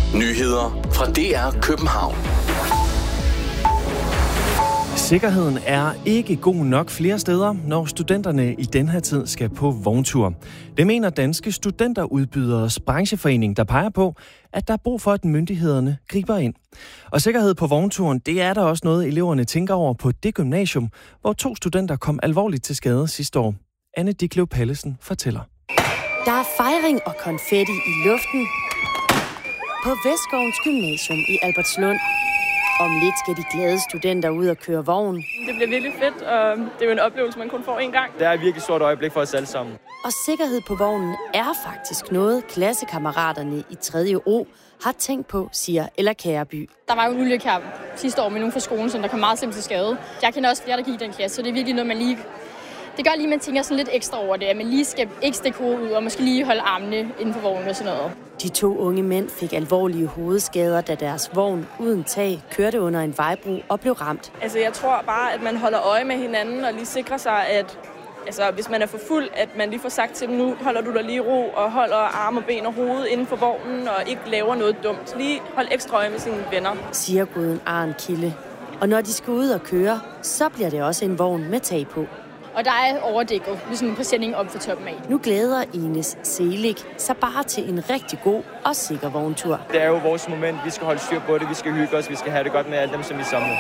Nyheder fra DR København. Sikkerheden er ikke god nok flere steder, når studenterne i den her tid skal på vogntur. Det mener Danske Studenterudbyderes brancheforening, der peger på, at der er brug for, at myndighederne griber ind. Og sikkerhed på vognturen, det er der også noget, eleverne tænker over på det gymnasium, hvor 2 studenter kom alvorligt til skade sidste år. Anne Diklev Pallesen fortæller. Der er fejring og konfetti i luften på Vestskovens Gymnasium i Albertslund. Om lidt skal de glade studenter ud og køre vogn. Det bliver virkelig fedt, og det er jo en oplevelse, man kun får én gang. Det er et virkelig stort øjeblik for os alle sammen. Og sikkerhed på vognen er faktisk noget, klassekammeraterne i 3. O har tænkt på, siger Ella Kæreby. Der var jo en ulykke her sidste år med nogen fra skolen, som der kom meget simpelt til skade. Jeg kender også flere, der gik i den klasse, så det er virkelig noget, man lige... Det gør lige, at man tænker sådan lidt ekstra over det, at man lige skal ikke stikke hovedet ud og måske lige holde armene inden for vognen og sådan noget. De 2 unge mænd fik alvorlige hovedskader, da deres vogn uden tag kørte under en vejbro og blev ramt. Altså jeg tror bare, at man holder øje med hinanden og lige sikrer sig, at hvis man er for fuld, at man lige får sagt til dem, nu holder du dig lige i ro og holder arme og ben og hoved inden for vognen og ikke laver noget dumt. Lige hold ekstra øje med sine venner, siger Guden Arne Kilde. Og når de skal ud og køre, så bliver det også en vogn med tag på. Og der er overdækket med sådan en præsending op for toppen af. Nu glæder Ines Selig sig bare til en rigtig god og sikker vogntur. Det er jo vores moment. Vi skal holde styr på det. Vi skal hygge os. Vi skal have det godt med alle dem, som vi samler.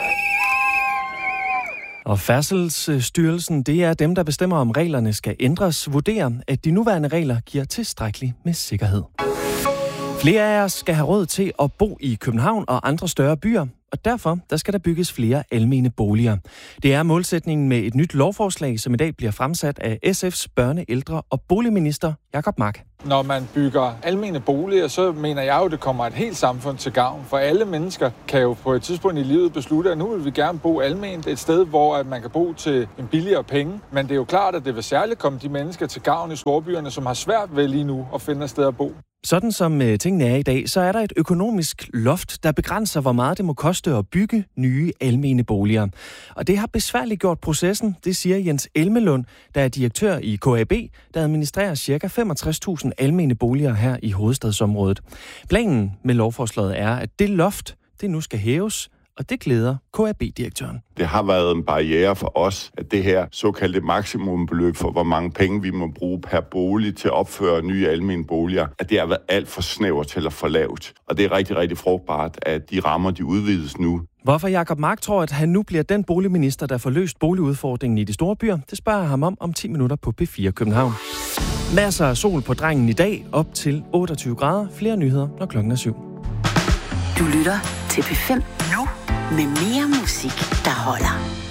Og Færdselsstyrelsen, det er dem, der bestemmer, om reglerne skal ændres, vurderer, at de nuværende regler giver tilstrækkelig med sikkerhed. Flere af os skal have råd til at bo i København og andre større byer, og derfor der skal der bygges flere almene boliger. Det er målsætningen med et nyt lovforslag, som i dag bliver fremsat af SF's børne-, ældre- og boligminister Jacob Mark. Når man bygger almene boliger, så mener jeg jo, at det kommer et helt samfund til gavn. For alle mennesker kan jo på et tidspunkt i livet beslutte, at nu vil vi gerne bo alment et sted, hvor man kan bo til en billigere penge. Men det er jo klart, at det vil særligt komme de mennesker til gavn i storbyerne, som har svært ved lige nu at finde et sted at bo. Sådan som tingene er i dag, så er der et økonomisk loft, der begrænser, hvor meget det må koste at bygge nye almene boliger. Og det har besværligt gjort processen, det siger Jens Elmelund, der er direktør i KAB, der administrerer ca. 65.000 almene boliger her i hovedstadsområdet. Planen med lovforslaget er, at det loft, det nu skal hæves, og det glæder KAB-direktøren. Det har været en barriere for os, at det her såkaldte maksimumbeløb for, hvor mange penge vi må bruge per bolig til at opføre nye almene boliger, at det har været alt for snævert eller for lavt. Og det er rigtig, rigtig frugtbart, at de rammer, de udvides nu. Hvorfor Jacob Mark tror, at han nu bliver den boligminister, der får løst boligudfordringen i de store byer, det spørger jeg ham om 10 minutter på P4 København. Masser af sol på Drengen i dag, op til 28 grader. Flere nyheder, når klokken er 7. Du lytter til P5 nu med mere musik, der holder.